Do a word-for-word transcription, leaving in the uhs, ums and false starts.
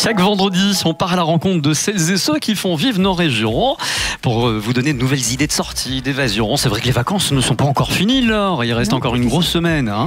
Chaque vendredi, on part à la rencontre de celles et ceux qui font vivre nos régions pour vous donner de nouvelles idées de sortie, d'évasion. C'est vrai que les vacances ne sont pas encore finies, Laure. Il reste Non, encore une grosse semaine. Hein.